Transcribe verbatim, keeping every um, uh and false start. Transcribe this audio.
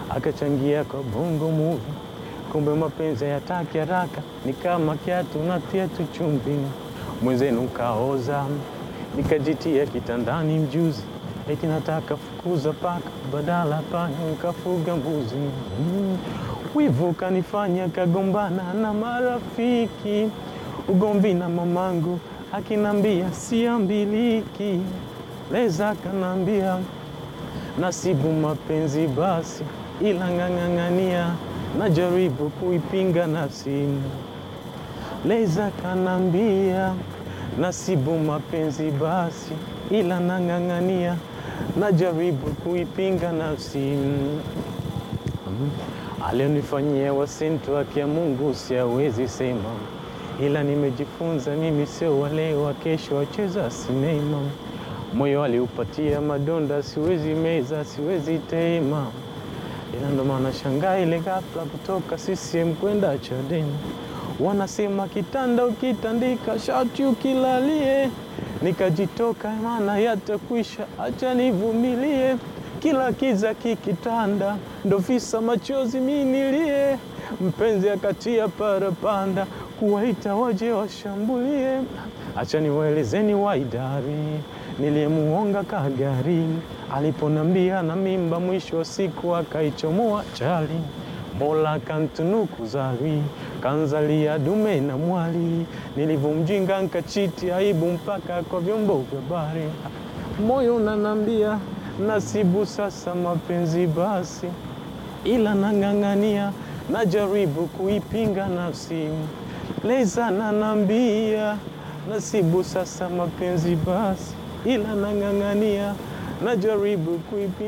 akachangia kwa bongo movie. Kumbe mapenzi yataki haraka, ni kama kiatu natia tu chumvi, mwenzenu kaoza. Nikajitia kitandani mjuzi, eti nataka fukuza paka, badala panya nikafuga mbuzi. mm. Wivu kanifanya kagombana na marafiki, ugomvi na mamangu akinambia siambiliki. Leza kanambia nasibu mapenzi basi, ila ngangangania najaribu kuipinga nafsi. Leza kanambia nasibu mapenzi basi, ila nangangania najaribu kuipinga nafsi. Alionifanyia wasintu haki ya Mungu siawezi sema, ila nimejifunza mimi sio wale wa kesho wacheza sinema. Moyo aliupatia madonda, siwezi meza, siwezi tema, ila ndo maana shangaa ile ghafla kutoka C C M kwenda Chadema. Wanasema kitanda ukitandika shati ukilalie, nikajitoka maana yatakwisha, acha nivumilie. Kila kiza kikitanda, ndo visa machozi minilie. Mpenzi akatia parapanda, kuwaita waje washambulie. Acha niwaelezeni waidari, niliyemuonga kagari. Aliponambia na mimba, mwisho wa siku akaichomoa chali. Mola kantunuku zari, kanzalia dume na mwali. Nilivomjinga nkachiti aibu mpaka kwa vyombo vya habari. Moyo unanambia nasibu sasa mapenzi basi, ila nangangania najaribu kuipinga nafsi. Leza nanambia nasibu sasa mapenzi basi, ila nangangania najaribu kuipinga